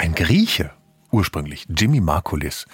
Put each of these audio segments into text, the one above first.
ein Grieche, ursprünglich, Jimmy Margulis.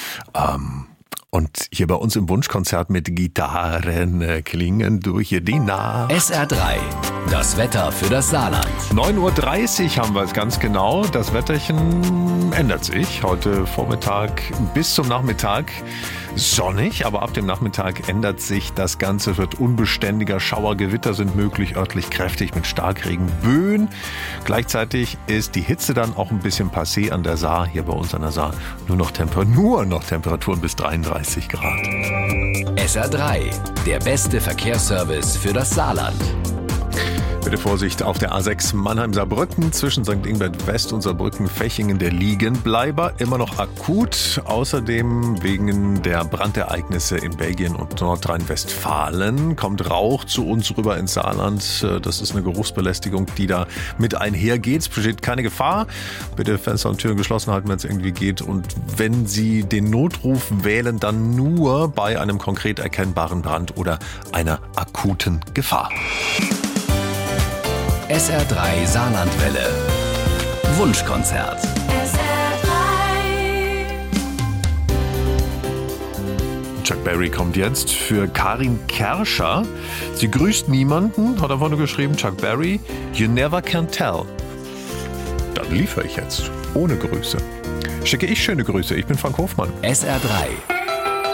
Und hier bei uns im Wunschkonzert mit Gitarren klingen durch die Nacht. SR3, das Wetter für das Saarland. 9.30 Uhr haben wir es ganz genau. Das Wetterchen ändert sich. Heute Vormittag bis zum Nachmittag sonnig, aber ab dem Nachmittag ändert sich das Ganze, wird unbeständiger. Schauergewitter sind möglich, örtlich kräftig mit Starkregen, Böen. Gleichzeitig ist die Hitze dann auch ein bisschen passé an der Saar. Hier bei uns an der Saar nur noch Temperaturen bis 33 Grad. SR3, der beste Verkehrsservice für das Saarland. Bitte Vorsicht auf der A6 Mannheim-Saarbrücken zwischen St. Ingbert West und Saarbrücken-Fechingen, der Liegenbleiber, immer noch akut. Außerdem wegen der Brandereignisse in Belgien und Nordrhein-Westfalen kommt Rauch zu uns rüber ins Saarland. Das ist eine Geruchsbelästigung, die da mit einhergeht. Es besteht keine Gefahr. Bitte Fenster und Türen geschlossen halten, wenn es irgendwie geht. Und wenn Sie den Notruf wählen, dann nur bei einem konkret erkennbaren Brand oder einer akuten Gefahr. SR3 Saarlandwelle. Wunschkonzert. Chuck Berry kommt jetzt für Karin Kerscher. Sie grüßt niemanden, hat er vorne geschrieben. Chuck Berry, You Never Can Tell. Dann liefere ich jetzt ohne Grüße. Schicke ich schöne Grüße. Ich bin Frank Hofmann. SR3.